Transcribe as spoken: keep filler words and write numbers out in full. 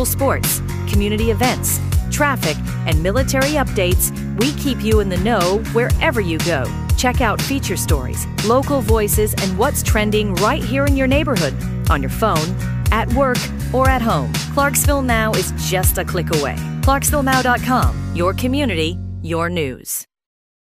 school sports, community events, traffic, and military updates, we keep you in the know wherever you go. Check out feature stories, local voices, and what's trending right here in your neighborhood, on your phone, at work, or at home. Clarksville Now is just a click away. Clarksville Now dot com, your community, your news.